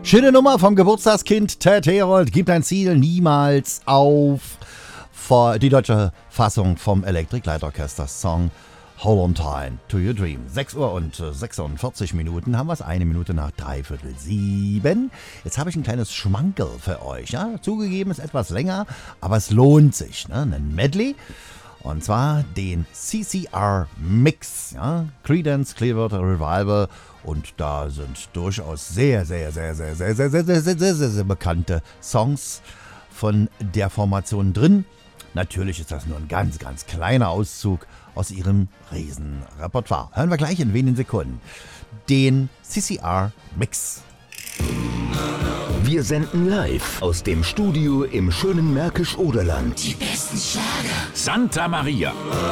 Schöne Nummer vom Geburtstagskind Ted Herold. Gibt ein Ziel niemals auf. Die deutsche Fassung vom Electric Light Orchestra Song Hold on Time to Your Dream. 6 Uhr und 46 Minuten haben wir es. 1 Minute nach 6:45. Jetzt habe ich ein kleines Schmankerl für euch. Ja? Zugegeben ist etwas länger, aber es lohnt sich. Ne? Ein Medley. Und zwar den CCR Mix. Ja? Creedence Clearwater Revival. Und da sind durchaus sehr bekannte Songs von der Formation drin. Natürlich ist das nur ein ganz kleiner Auszug aus ihrem Riesenrepertoire. Hören wir gleich in wenigen Sekunden den CCR Mix. Wir senden live aus dem Studio im schönen Märkisch-Oderland. Die besten Schlager. Santa Maria.